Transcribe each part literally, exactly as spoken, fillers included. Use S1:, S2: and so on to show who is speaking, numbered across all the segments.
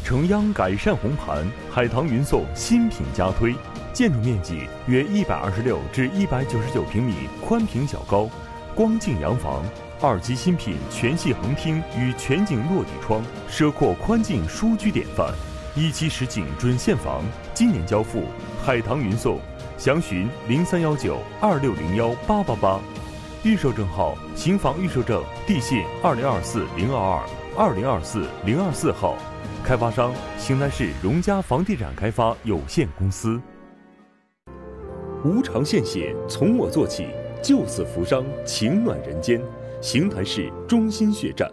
S1: 承央改善红盘，海棠云颂新品加推。建筑面积约一百二十六至一百九十九平米，宽平小高，光净洋房。二期新品全系横厅与全景落地窗，奢阔宽净舒居典范。一期实景准现房，今年交付。海棠云颂，详询零三幺九二六零幺八八八。预售证号：刑房预售证地信二零二四零二二二零二四零二四号，开发商：邢台市荣家房地产开发有限公司。无偿献血，从我做起，救死扶伤，情暖人间。邢台市中心血站。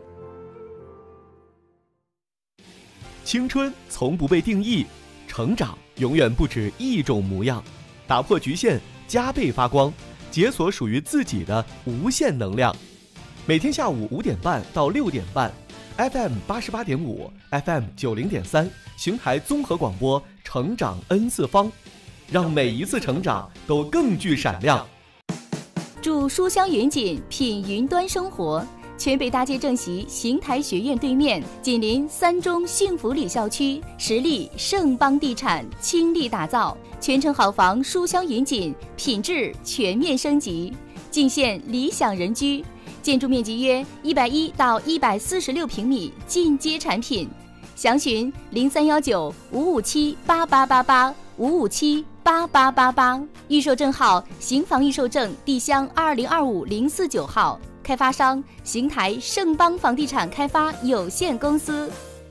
S2: 青春从不被定义，成长永远不止一种模样。打破局限，加倍发光，解锁属于自己的无限能量。每天下午五点半到六点半 ，F M 八十八点五 ，F M 九零点三，邢台综合广播，成长 N 次方，让每一次成长都更具闪亮。
S3: 住书香云锦，品云端生活。全北大街正西邢台学院对面，紧邻三中幸福里校区，实力盛邦地产倾力打造，全城好房书香云锦，品质全面升级，尽现理想人居。建筑面积约一百一到一百四十六平米，进阶产品。详询零三幺九五五七八八八八五五七八八八八。预售证号：刑房预售证地乡二零二五零四九号。开发商：邢台盛邦房地产开发有限公司。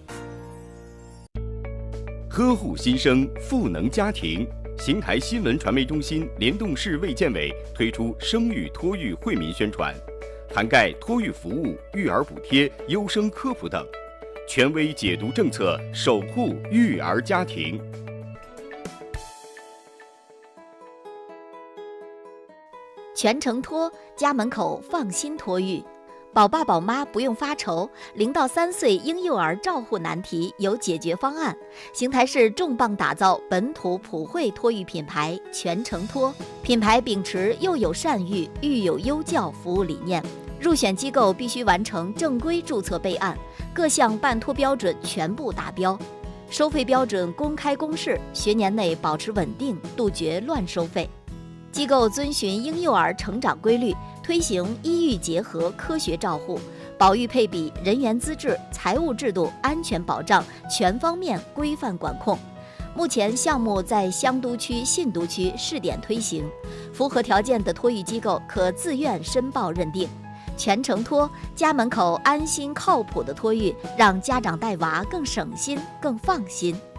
S4: 呵护新生，赋能家庭。邢台新闻传媒中心联动市卫健委推出生育托育惠民宣传，涵盖托育服务、育儿补贴、优生科普等，权威解读政策，守护育儿家庭。
S5: 全程托，家门口放心托育，宝爸宝妈不用发愁，零到三岁婴幼儿照护难题有解决方案。邢台市重磅打造本土普惠托育品牌全程托，品牌秉持幼有善育、育有优教服务理念，入选机构必须完成正规注册备案，各项办托标准全部达标，收费标准公开公示，学年内保持稳定，杜绝乱收费。机构遵循婴幼儿成长规律，推行医育结合科学照护，保育配比、人员资质、财务制度、安全保障全方面规范管控。目前项目在香都区、信都区试点推行，符合条件的托育机构可自愿申报认定。全程托，家门口安心靠谱的托育，让家长带娃更省心、更放心。